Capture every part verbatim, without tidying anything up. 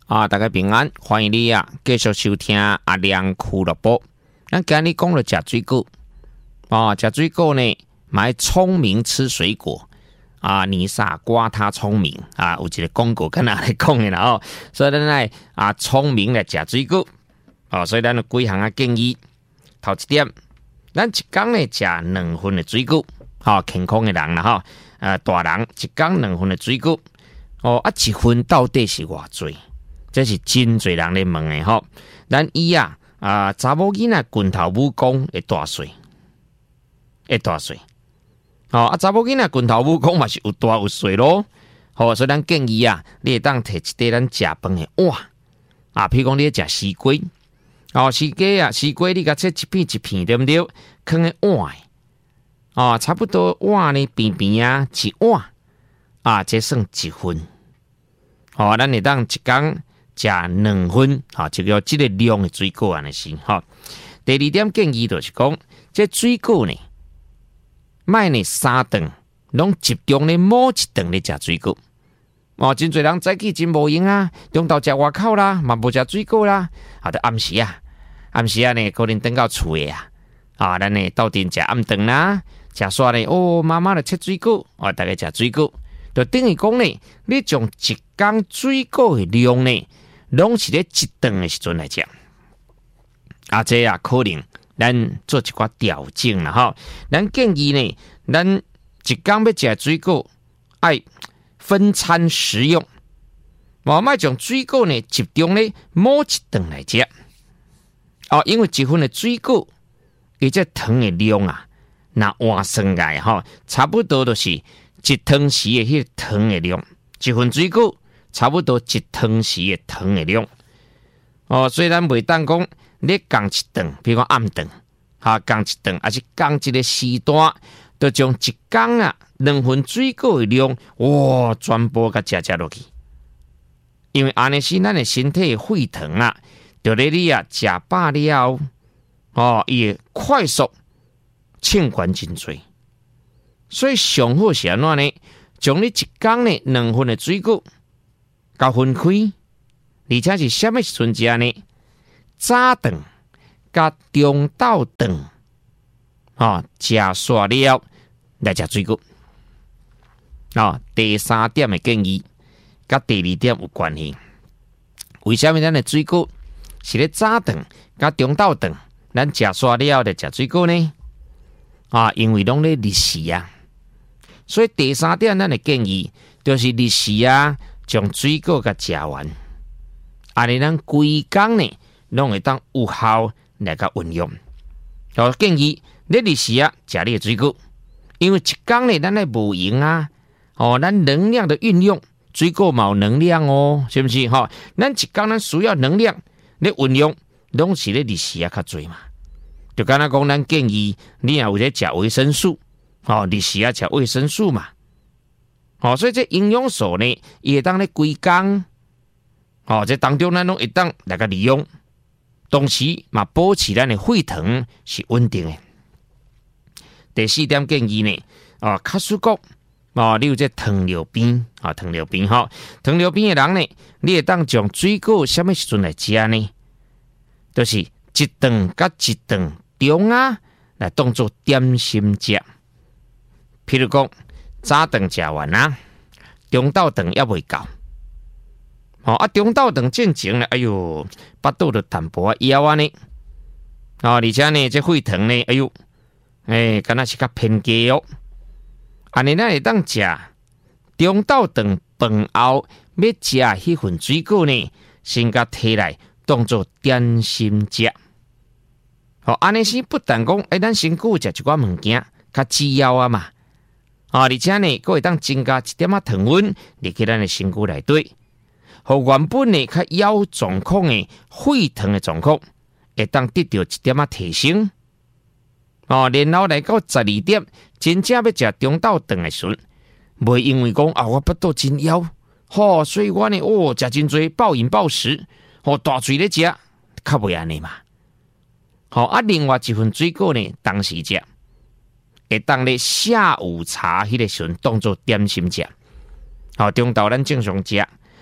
啊，大家平安，欢迎你啊，继续收听阿良俱乐部。咱今日讲了食水果，啊，食水果呢，买聪明吃水果啊，泥沙瓜他聪明啊，有一个广告跟哪来讲的啦哦，所以咱来啊聪明来食水果，哦，所以咱有几项啊建议。头一点，咱一天呢食两份的水果，好、哦、健康的人啦哈，呃大人一天两份的水果，哦啊一份到底是偌济？这是真侪人咧问的吼，咱以啊啊查某囡仔拳头武功会大岁，会大岁，哦啊查某囡仔拳头武功嘛是有大有岁咯，好、哦，所以咱建议啊，你会当摕一块咱食饭的碗啊，譬如讲你食西瓜，哦西瓜啊西瓜你甲切一片一片对不对？放在碗的，哦差不多碗呢边边啊一碗啊，这算一份，哦咱会当一天食两份，哈，就叫这个量的水果安尼是哈。第二点建议就是讲，这水果呢，卖呢三顿，拢集中咧某一顿咧食水果。哦，真侪人早起真无用啊，中昼食外口啦，嘛无食水果啦，啊，到暗时啊，暗时啊呢，可能等到厝诶啊，啊，咱呢斗阵食暗顿啦，食煞呢，哦，妈妈来切水果，哦，大家食水果，就等于讲呢，你将一工水果的量呢。拢是咧一顿的时阵来讲，啊，这啊可能咱做一寡调整啦吼。咱建议呢，咱一天要食水果，爱分餐食用，无卖将水果呢集中咧某一顿来食。哦，因为一份的水果，伊这糖的量啊，那换算来吼，差不多都是一汤匙的迄个糖的量，一份水果。差不多一汤匙的糖的量哦，所以咱袂当讲你讲一顿，比如讲暗顿，哈讲一顿，还是讲一个时段，就将一天啊两份水果的量，哇，全部甲食食落去。因为安尼是咱的身体的血糖啊，就咧你啊食饱了，哦，伊会快速清关真多。所以上好是安怎呢？将你一天呢两份的水果。甲分开，而且是什么时阵食呢？早顿甲中昼顿，啊，食煞了来食水果。啊，第三点的建议，甲第二点有关系。为什么咱的水果是咧早顿甲中昼顿，咱食煞了来食水果呢？啊，因为拢咧日时啊，所以第三点咱的建议就是日时啊。将水果甲食完，安尼咱规工呢，拢会当有效来甲运用。我建议你日时啊食你的水果，因为一工呢咱咧无用啊，哦，咱能量的运用，水果嘛有能量哦，是不是？哈、哦，咱一工咱需要能量，你运用拢是咧日时啊较侪嘛。就敢若讲，咱建议你也有咧食维生素，哦，日时啊食维生素嘛。哦，所以这营养素呢，伊会当咧规工，哦，这当中咱拢会当来个利用，同时嘛保持咱的血糖是稳定的。第四点建议呢，啊，卡叔讲，哦，你有这糖尿病，啊，糖尿病哈，糖尿病的人呢，你会当将水果什么时阵来食呢？就是一顿甲一顿中啊，来当做点心食，譬如讲。早顿食完啊，中昼顿也未够。哦啊，中昼顿进前呢，哎呦，巴肚就淡薄啊枵啊呢。哦，而且呢，这血糖呢，哎呦，哎，敢若是较偏低哦。安尼咱会当食中昼顿饭后要食迄份水果呢，先甲摕来当做点心食。哦，安尼是不但讲，哎，咱身躯食一寡物件较滋要啊嘛。啊，而且呢，佫会当增加一点仔糖分入去咱的身躯内底，互原本呢较枵状况的血糖的状况，会当得到一点仔提升。哦，然后来到十二点，真正要食中昼顿的时阵，袂因为讲啊，我腹肚真枵，吼、哦，所以我呢，哦，食真多，暴饮暴食，吼、哦，大嘴咧食，较袂安尼嘛。好、哦、啊，另外一份水果呢，当时食。会当咧下午茶迄个时阵当做点心食，好、哦、中昼咱正常食，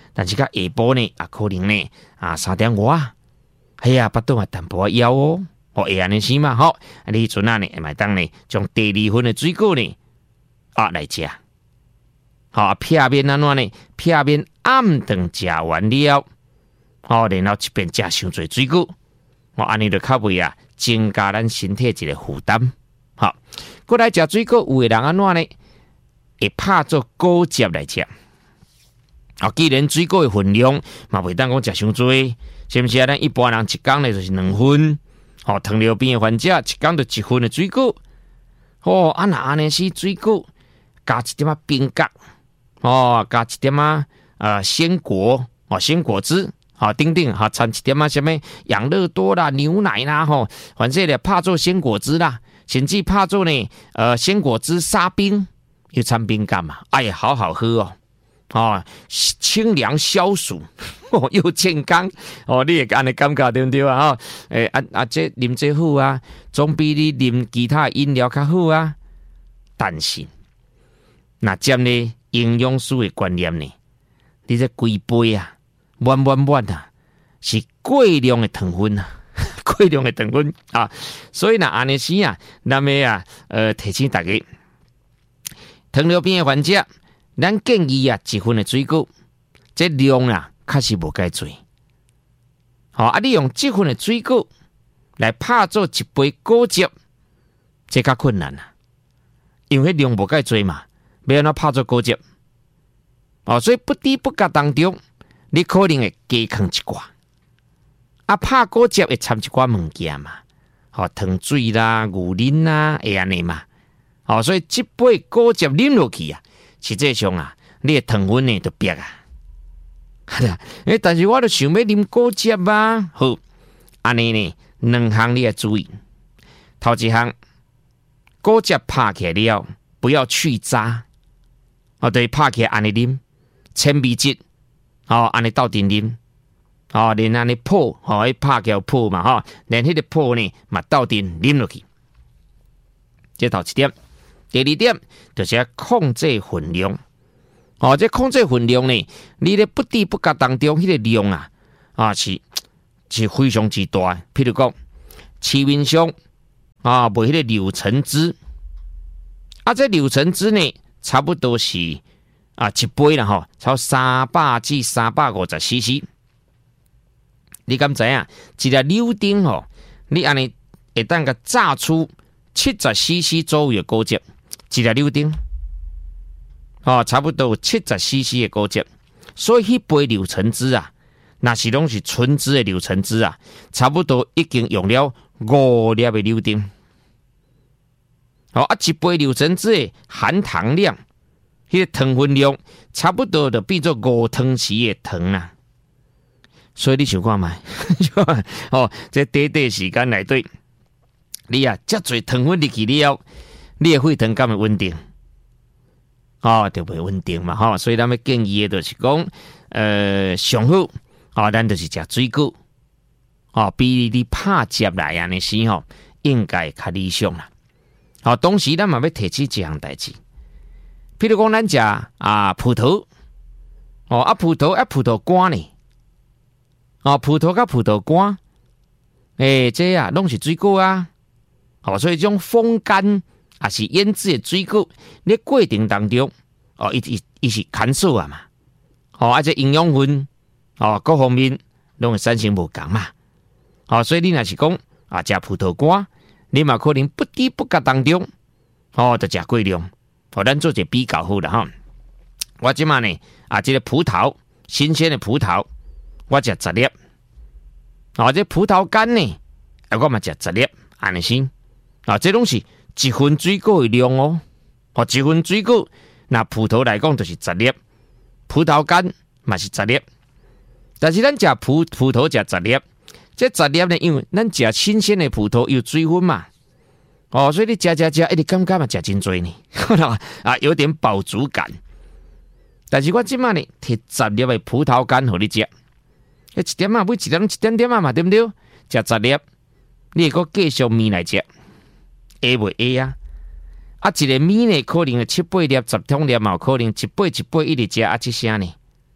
但是到下晡呢，啊，可能呢啊三点五啊，哎呀，巴肚啊淡薄枵哦，哦会安尼先嘛，好，你阵啊呢，买当呢，将第二份的水果呢啊来食，好，片面安怎呢？片面暗顿食完了，好，然后一边食伤侪水果，我安尼就较袂啊增加咱身体一个负担，好，过来食水果，有的人安怎呢？会拍做果汁来食。啊，既然水果的分量嘛袂当讲食伤多，是毋是啊？咱一般人一工呢就是两份，哦，糖尿病的患者一工就一份的水果，哦，啊那安尼是水果加一点啊冰角，哦，加一点啊呃鲜果，哦鲜果汁，好、哦、等等，哈、哦，掺一点啊什么养乐多啦、牛奶啦，吼、哦，反正咧拍做鲜果汁啦，甚至拍做呢呃鲜果汁沙冰，又掺冰角嘛，哎呀，好好喝哦。哦，清凉消暑，哦，又健康，哦，你也安尼感觉对不对啊？哦，诶、欸，啊啊，这啉这好啊，总比你啉其他饮料较好啊。但是，那占呢营养素的观念呢，你这规杯啊，满满满啊，是过量的糖分啊，过量的糖分啊，所以呢，安尼时啊，那么啊，呃，提醒大家，糖尿病的患者。咱建议啊，一份的水果，这量啊，确实无该多。好、哦、啊，你用这份的水果来拍做一杯果汁，这较困难啊，因为量无该多嘛，要安怎拍做果汁？哦，所以不知不觉当中，你可能会加放一寡。啊，拍果汁会掺一寡物件嘛，好、哦，糖水啦、牛奶啦，会安尼嘛。好、哦，所以这杯果汁啉落去啊。实际上啊，你的糖分呢就变啊，诶，但是我都想要啉果汁啊。好，安尼呢，两项你要注意。头一项，果汁拍起来了，不要去渣，哦，对，拍起来安尼啉，铅笔质，哦，安尼倒定啉，哦，连安尼泡，哦，迄拍起来泡嘛，哈，连迄个泡呢，嘛倒定啉落去。这头一点。第二点就是要控制分量，哦，这控制分量呢，你咧不知不觉当中，迄、那个量啊，啊是是非常之大。譬如讲，市面上啊卖迄个柳橙汁，啊，这柳橙汁呢，差不多是啊一杯啦吼，超三百至三百五十 C C。你敢知影？一粒柳丁吼，你安尼会当个榨出七十 C C 左右的果汁。一粒柳丁，哦，差不多有七十 C C 的果汁，所以迄杯柳橙汁啊，那是拢是纯汁的柳橙汁啊，差不多已经用了五粒的柳丁。哦啊，一杯柳橙汁的含糖量，迄、那个糖分量，差不多就变做五汤匙的糖啊。所以你想看卖，哦，这短短时间内底，你啊，遮侪糖分入去了。你的血糖敢会稳定？哦，就袂稳定嘛，吼、哦，所以咱们建议的就是讲，呃，上好，哦，咱就是食水果，哦，比你拍汁来安尼时吼，应该较理想啦。好、哦，同时咱嘛要提起一项代志，譬如讲咱食啊葡萄，哦啊葡萄啊葡萄干呢，哦葡萄甲葡萄干，诶、欸，这啊拢是水果啊，哦，所以这种风干。也是腌制的水果，你过程当中，哦，伊伊伊是干燥啊嘛，哦，而且营养分，哦，各方面拢会产生无同嘛，哦，所以你若是讲啊，食葡萄干，你嘛可能不知不觉当中，哦，就食过量，哦，咱做一个比较好啦哈。我即马呢，啊，这个葡萄，新鲜的葡萄，我食十粒，哦，这葡萄干呢，啊，我嘛食十粒，安尼先，啊，这拢是。一份水果的量哦，哦，一份水果，那葡萄来讲就是十粒，葡萄干嘛是十粒，但是咱食葡葡萄食十粒，这十粒呢，因为咱食新鲜的葡萄有水分嘛，哦，所以你食食食，一直感觉嘛食真多呢，啊，有点饱足感。但是我即马呢，摕十粒的葡萄干互你食，一点啊，每一点一点点啊嘛，对不对？食十粒，你会阁继续面来食。会袂会啊？啊，一个米呢，可能七八粒、十通粒嘛，可能一杯一杯一直食啊，这些呢，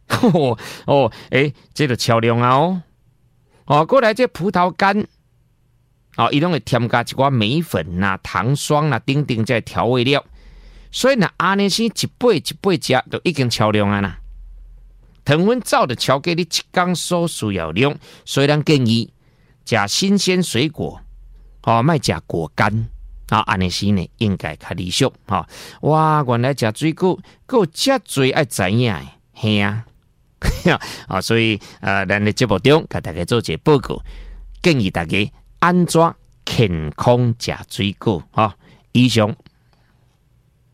哦哦，诶，这就超量啊哦！哦，过来这葡萄干，哦，伊拢会添加一寡梅粉啦、糖霜啦、等等这调味料，所以呢，安尼先一杯一杯食，就已经超量啊啦。糖分照的超过你一天所需要量，所以咱建议食新鲜水果，哦，莫食果干。啊，安尼时呢，应该较理想哈、哦。哇，原来食水果，还有遮多爱知影的，嘿啊，啊，所以呃，咱的节目中，给大家做一个报告，建议大家安怎健康食水果哈、哦。以上